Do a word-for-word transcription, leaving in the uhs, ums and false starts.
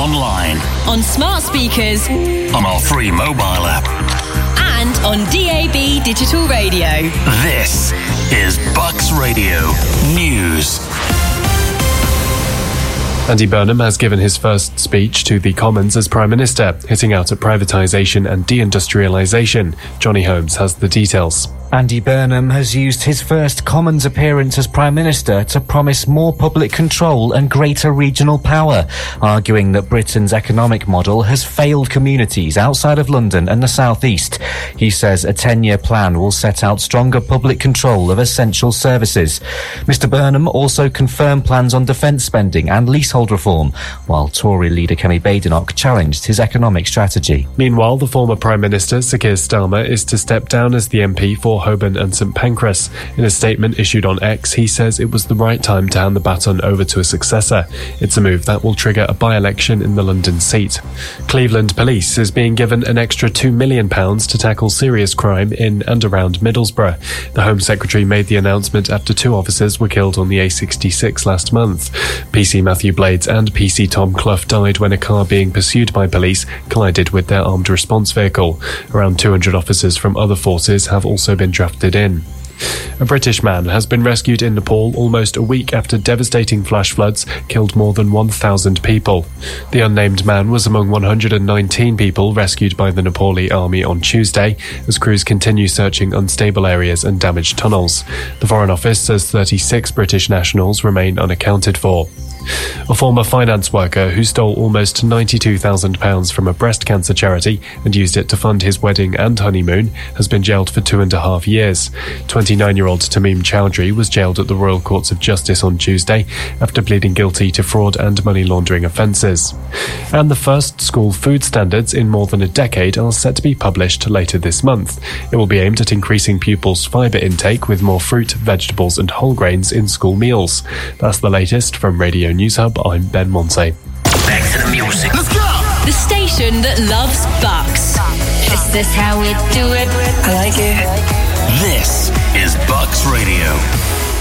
online, on smart speakers, on our free mobile app, and on D A B digital radio. This is Bucks Radio News. Andy Burnham has given his first speech to the Commons as Prime Minister, hitting out at privatisation and deindustrialisation. Johnny Holmes has the details. Andy Burnham has used his first Commons appearance as Prime Minister to promise more public control and greater regional power, arguing that Britain's economic model has failed communities outside of London and the South East. He says a ten-year plan will set out stronger public control of essential services. Mister Burnham also confirmed plans on defence spending and leasehold reform, while Tory leader Kemi Badenoch challenged his economic strategy. Meanwhile, the former Prime Minister, Sir Keir Starmer, is to step down as the M P for Holborn and St Pancras. In a statement issued on X, he says it was the right time to hand the baton over to a successor. It's a move that will trigger a by-election in the London seat. Cleveland Police is being given an extra two million pounds to tackle serious crime in and around Middlesbrough. The Home Secretary made the announcement after two officers were killed on the A sixty-six last month. P C Matthew Blades and P C Tom Clough died when a car being pursued by police collided with their armed response vehicle. Around two hundred officers from other forces have also been drafted in. A British man has been rescued in Nepal almost a week after devastating flash floods killed more than one thousand people. The unnamed man was among one hundred nineteen people rescued by the Nepali army on Tuesday, as crews continue searching unstable areas and damaged tunnels. The Foreign Office says thirty-six British nationals remain unaccounted for. A former finance worker who stole almost ninety-two thousand pounds from a breast cancer charity and used it to fund his wedding and honeymoon has been jailed for two and a half years. twenty-nine-year-old Tamim Chowdhury was jailed at the Royal Courts of Justice on Tuesday after pleading guilty to fraud and money laundering offences. And the first school food standards in more than a decade are set to be published later this month. It will be aimed at increasing pupils' fibre intake with more fruit, vegetables and whole grains in school meals. That's the latest from Radio News Hub. I'm Ben Monte. Back to the music. Let's go! The station that loves Bucks. Is this how we do it? I like it. This is Bucks Radio.